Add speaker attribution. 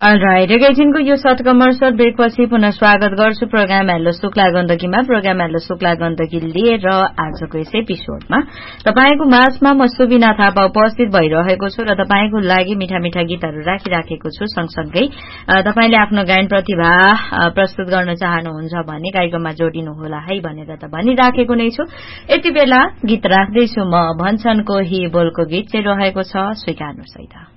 Speaker 1: All right, एकैछिनको यो short commercial ब्रेकपछि पुनः स्वागत गर्छु programme hello Shukla गण्डकीमा। Programme hello Shukla Gandaki लिएर आजको यस एपिसोडमा तपाईको माझमा म सुबिना थापा उपस्थित भइरहेको छु र तपाईको लागि मिठा मिठा गीतहरू राखिराखेको छु। सँगसँगै तपाईले आफ्नो गायन प्रतिभा प्रस्तुत गर्न चाहनुहुन्छ भने कार्यक्रममा जोडिनु होला है भनेर त भनिराखेको नै छु। यति बेला गीत राख्दैछु म, भन्छन् कोही बोलको गीत चाहिँ रहेको छ, स्वीकार्नुहोस् है त।